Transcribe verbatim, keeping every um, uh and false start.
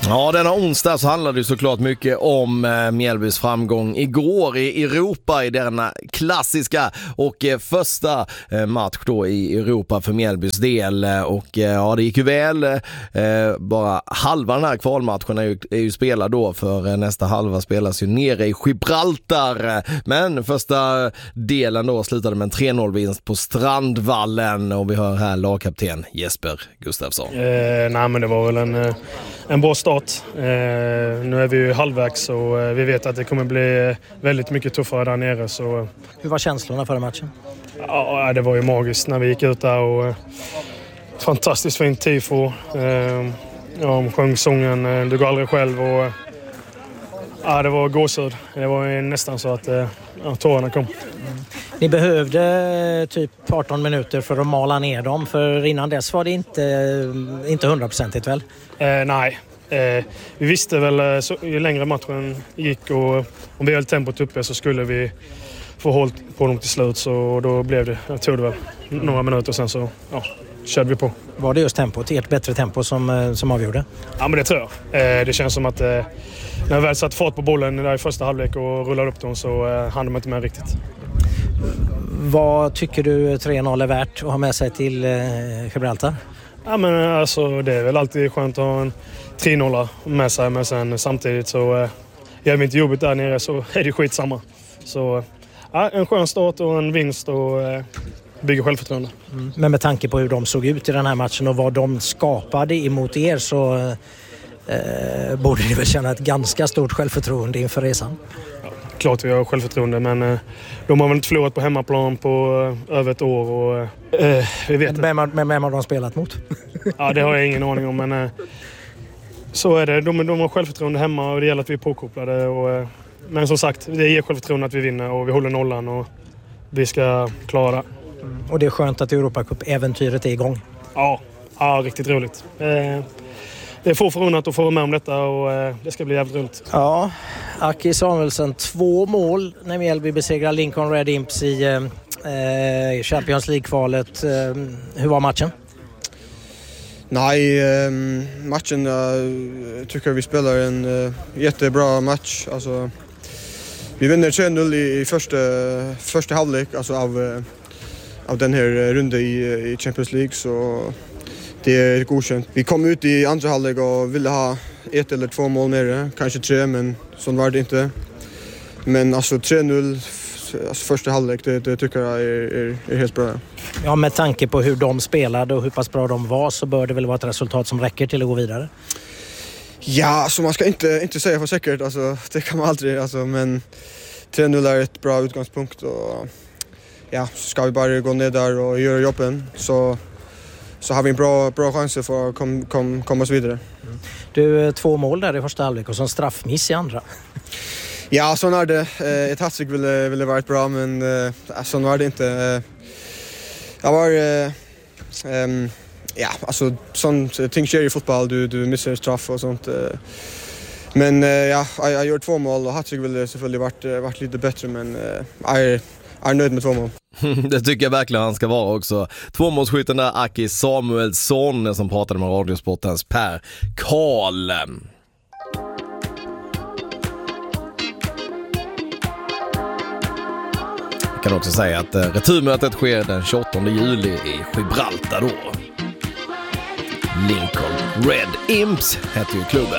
Ja, denna onsdag så handlade det såklart mycket om eh, Mjällbys framgång igår i Europa i denna klassiska och eh, första eh, match då i Europa för Mjällbys del. Eh, och eh, ja, det gick ju väl. Eh, bara halva den här kvalmatchen är ju, är ju spelad då, för eh, nästa halva spelas ju nere i Gibraltar. Men första delen då slutade med en tre noll-vinst på Strandvallen, och vi hör här lagkapten Jesper Gustafsson. Eh, nej, men det var väl en, en bra start. Eh, nu är vi ju halvvägs och eh, vi vet att det kommer bli väldigt mycket tuffare där nere. Så... Hur var känslorna före matchen? Ja, det var ju magiskt när vi gick ut där, och eh, fantastiskt fint tifo. Eh, ja, de sjöng sången eh, Du går aldrig själv, och ja, det var gåshud. Det var nästan så att eh, ja, tårarna kom. Mm. Ni behövde typ arton minuter för att mala ner dem, för innan dess var det inte, inte hundraprocentigt väl? Eh, nej. Eh, vi visste väl så, ju längre matchen gick, och om vi höll tempot uppe så skulle vi få håll på dem till slut, så då blev det, jag tror det var några minuter sen så ja, körde vi på. Var det just tempot, ert bättre tempo som, som avgjorde? Ja, men det tror jag. Eh, det känns som att eh, när vi väl satt fart på bollen där i första halvlek och rullade upp dem, så eh, hann de inte med riktigt. Vad tycker du tre noll är värt att ha med sig till eh, Gibraltar? Ja, men alltså, det är väl alltid skönt att ha en tre noll med sig, men sen samtidigt så eh, gör vi inte jobbet där nere så är det skitsamma. Så ja, en skön start och en vinst, och eh, bygger självförtroende. Mm. Men med tanke på hur de såg ut i den här matchen och vad de skapade emot er, så eh, borde ni väl känna ett ganska stort självförtroende inför resan? Ja, klart vi har självförtroende, men eh, de har väl inte förlorat på hemmaplan på eh, över ett år, och eh, vi vet. Vem har, vem har de spelat mot? Ja, det har jag ingen aning om, men eh, så är det. De, de har självförtroende hemma, och det gäller att vi är påkopplade. Och, eh, men som sagt, det ger självförtroende att vi vinner, och vi håller nollan, och vi ska klara det. Mm. Och det är skönt att Europacup-äventyret är igång. Ja, ja, riktigt roligt. Eh, det är få förunnat att få vara med om detta, och eh, det ska bli jävligt roligt. Ja, Aki Samuelsson, två mål när Mjällby besegrar Lincoln Red Imps i eh, Champions League-kvalet. Eh, hur var matchen? Nej, eh, matchen jag tycker vi spelar en eh, jättebra match. Alltså, vi vinner tre noll i, i första, första halvlek, alltså av, eh, av den här runden i, i Champions League, så det är godkänt. Vi kom ut i andra halvlek och ville ha ett eller två mål mer, kanske tre, men så var det inte. Men alltså tre noll alltså första halvlek, det, det tycker jag är, är, är helt bra. Ja, med tanke på hur de spelade och hur pass bra de var, så bör det väl vara ett resultat som räcker till att gå vidare? Ja, alltså man ska inte, inte säga för säkert, alltså, det kan man aldrig, alltså, men tre noll är ett bra utgångspunkt, och ja, så ska vi bara gå ner där och göra jobben, så, så har vi en bra, bra chans för att kom, kom, komma oss vidare. Mm. Du, två mål där i första halvlek och så en straffmiss i andra. Ja, så är det. Ett hattrick ville, ville varit bra, men uh, så var det inte. Jag var... Uh, um, ja, alltså sånt ting sker i fotboll. Du, du missar straff och sånt. Uh. Men uh, ja, jag, jag gjorde två mål, och hattrick ville selvfølgelig varit, uh, varit lite bättre, men uh, jag är, är nöjd med två mål. Det tycker jag verkligen han ska vara också. Tvåmålsskytten där, Aki Samuelsson, som pratade med Radiosportens Per Karl. Jag kan också säga att returmötet sker den tjugoåttonde juli i Gibraltar då. Lincoln Red Imps heter ju klubben.